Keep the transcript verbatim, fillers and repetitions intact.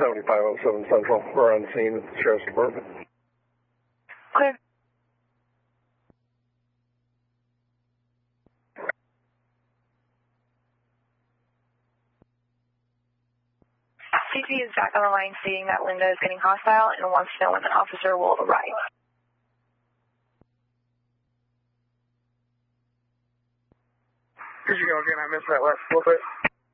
seventy-five oh seven Central. We're on scene at the Sheriff's Department. Clear. C P is back on the line stating that Linda is getting hostile and wants to know when an officer will arrive. Could you go again? I missed that last little bit.